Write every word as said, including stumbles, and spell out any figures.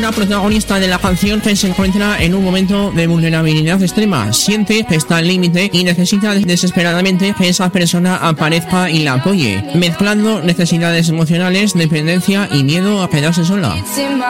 una protagonista de la canción que se encuentra en un momento de vulnerabilidad extrema, siente que está al límite y necesita desesperadamente que esa persona aparezca y la apoye, mezclando necesidades emocionales, dependencia y miedo a quedarse sola.